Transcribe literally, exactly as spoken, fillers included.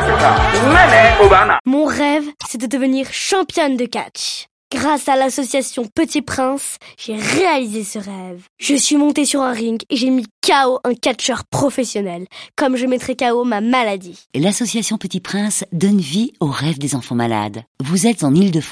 Mon rêve, c'est de devenir championne de catch. Grâce à l'association Petit Prince, j'ai réalisé ce rêve. Je suis montée sur un ring et j'ai mis K O un catcheur professionnel, comme je mettrai K O ma maladie. L'association Petit Prince donne vie aux rêves des enfants malades. Vous êtes en Île-de-France.